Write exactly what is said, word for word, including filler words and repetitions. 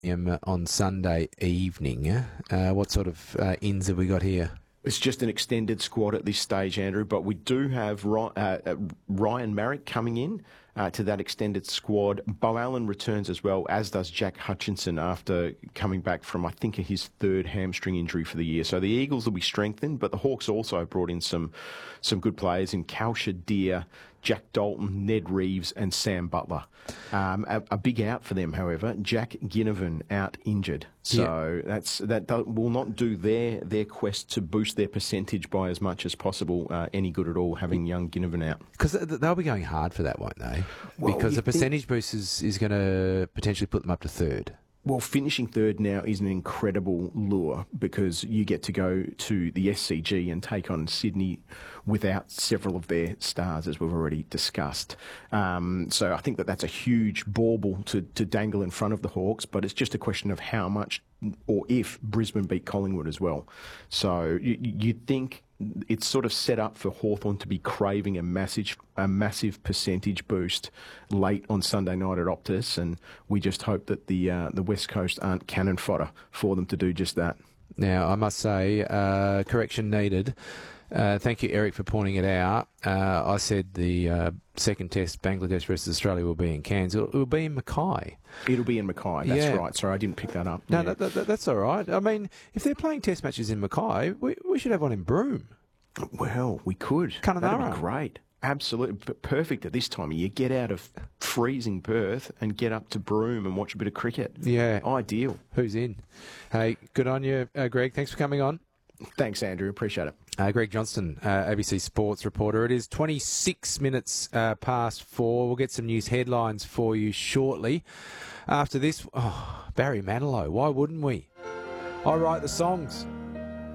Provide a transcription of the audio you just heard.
Um, on Sunday evening. Uh, what sort of uh, ins have we got here? It's just an extended squad at this stage, Andrew, but we do have Ry- uh, Ryan Marrick coming in uh, to that extended squad. Bo Allen returns as well, as does Jack Hutchinson after coming back from, I think, his third hamstring injury for the year. So the Eagles will be strengthened, but the Hawks also brought in some some good players in Kalsha Deer, Jack Dalton, Ned Reeves and Sam Butler. Um, a, a big out for them, however. Jack Ginnivan out injured. So yeah. that's that do, will not do their their quest to boost their percentage by as much as possible uh, any good at all, having young Ginnivan out. Because they'll be going hard for that, won't they? Well, because the percentage think... boost is, is going to potentially put them up to third. Well, finishing third now is an incredible lure because you get to go to the S C G and take on Sydney without several of their stars, as we've already discussed. Um, so I think that that's a huge bauble to, to dangle in front of the Hawks, but it's just a question of how much or if Brisbane beat Collingwood as well. So you, you'd think it's sort of set up for Hawthorn to be craving a massive, a massive percentage boost late on Sunday night at Optus, and we just hope that the uh, the West Coast aren't cannon fodder for them to do just that. Now, I must say, uh, correction needed. Uh, thank you, Eric, for pointing it out. Uh, I said the uh, second test, Bangladesh versus Australia, will be in Cairns. It will be in Mackay. It'll be in Mackay, that's yeah. right. Sorry, I didn't pick that up. No, yeah. that, that, that's all right. I mean, if they're playing test matches in Mackay, we, we should have one in Broome. Well, we could. Kununurra. That'd be great. Absolutely. P- perfect at this time of year. Get out of freezing Perth and get up to Broome and watch a bit of cricket. Yeah. Ideal. Who's in? Hey, good on you, uh, Greg. Thanks for coming on. Thanks, Andrew. Appreciate it. Uh, Greg Johnston, uh, A B C Sports reporter. It is twenty-six minutes uh, past four. We'll get some news headlines for you shortly. After this, oh, Barry Manilow. Why wouldn't we? I write the songs.